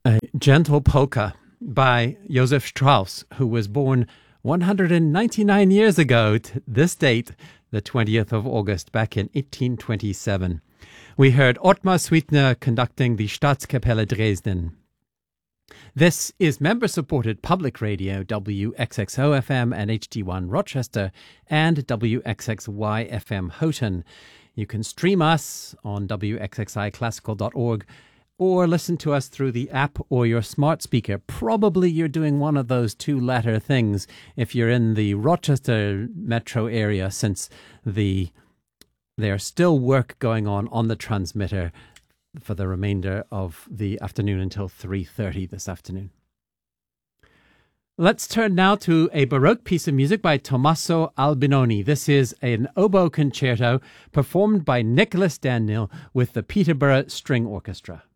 A Gentle Polka by Joseph Strauss, who was born 199 years ago to this date, the 20th of August, back in 1827. We heard Ottmar Sweetner conducting the Staatskapelle Dresden. This is member-supported public radio, WXXO-FM and HD1 Rochester, and WXXY-FM Houghton. You can stream us on WXXIClassical.org or listen to us through the app or your smart speaker. Probably you're doing one of those two latter things if you're in the Rochester metro area, since there's still work going on the transmitter for the remainder of the afternoon until 3:30 this afternoon. Let's turn now to a Baroque piece of music by Tommaso Albinoni. This is an oboe concerto performed by Nicholas Daniel with the Peterborough String Orchestra.